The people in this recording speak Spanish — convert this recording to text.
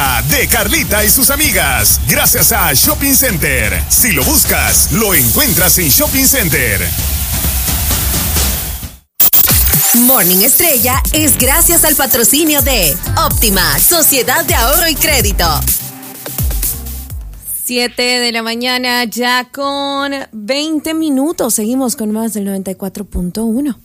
día de Carlita y sus amigas, gracias a Shopping Center. Si lo buscas, lo encuentras en Shopping Center. Morning Estrella es gracias al patrocinio de Óptima, Sociedad de Ahorro y Crédito. 7 de la mañana, ya con 20 minutos. Seguimos con más del 94.1.